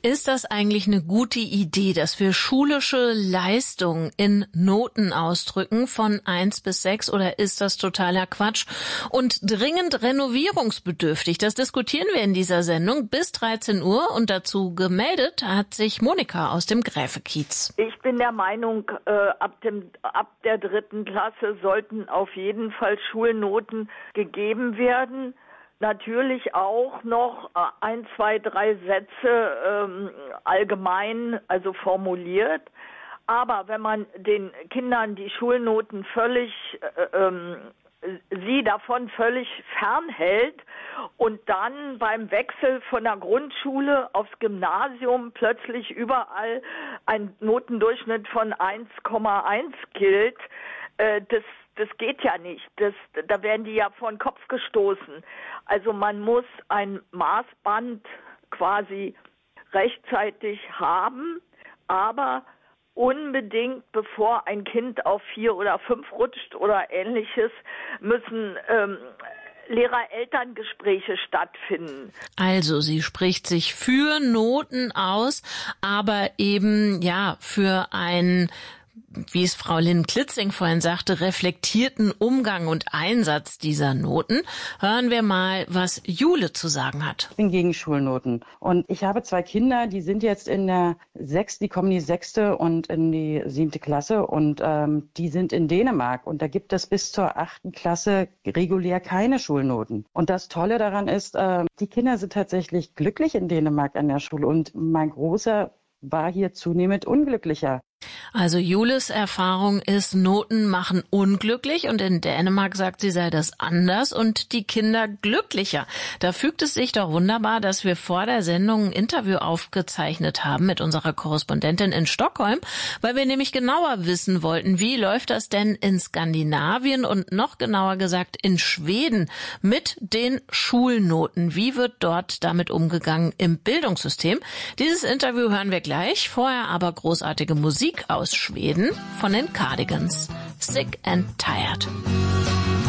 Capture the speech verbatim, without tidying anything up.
Ist das eigentlich eine gute Idee, dass wir schulische Leistung in Noten ausdrücken von eins bis sechs, oder ist das totaler Quatsch und dringend renovierungsbedürftig? Das diskutieren wir in dieser Sendung bis dreizehn Uhr und dazu gemeldet hat sich Monika aus dem Gräfekiez. Ich bin der Meinung, äh, ab dem ab der dritten Klasse sollten auf jeden Fall Schulnoten gegeben werden. Natürlich auch noch ein, zwei, drei Sätze ähm, allgemein, also formuliert. Aber wenn man den Kindern die Schulnoten völlig, äh, ähm, sie davon völlig fernhält und dann beim Wechsel von der Grundschule aufs Gymnasium plötzlich überall ein Notendurchschnitt von eins Komma eins gilt, äh, das Das geht ja nicht. Das, da werden die ja vor den Kopf gestoßen. Also man muss ein Maßband quasi rechtzeitig haben, aber unbedingt, bevor ein Kind auf vier oder fünf rutscht oder ähnliches, müssen ähm, Lehrer-Eltern-Gespräche stattfinden. Also sie spricht sich für Noten aus, aber eben ja für ein, wie es Frau Linn-Klitzing vorhin sagte, reflektierten Umgang und Einsatz dieser Noten. Hören wir mal, was Jule zu sagen hat. Ich bin gegen Schulnoten. Und ich habe zwei Kinder, die sind jetzt in der sechs, die kommen in die sechste und in die siebte Klasse. Und ähm, die sind in Dänemark. Und da gibt es bis zur achten Klasse regulär keine Schulnoten. Und das Tolle daran ist, äh, die Kinder sind tatsächlich glücklich in Dänemark an der Schule. Und mein Großer war hier zunehmend unglücklicher. Also Jules Erfahrung ist, Noten machen unglücklich und in Dänemark, sagt sie, sei das anders und die Kinder glücklicher. Da fügt es sich doch wunderbar, dass wir vor der Sendung ein Interview aufgezeichnet haben mit unserer Korrespondentin in Stockholm, weil wir nämlich genauer wissen wollten, wie läuft das denn in Skandinavien und noch genauer gesagt in Schweden mit den Schulnoten. Wie wird dort damit umgegangen im Bildungssystem? Dieses Interview hören wir gleich, vorher aber großartige Musik aus Schweden von den Cardigans. Sick and Tired.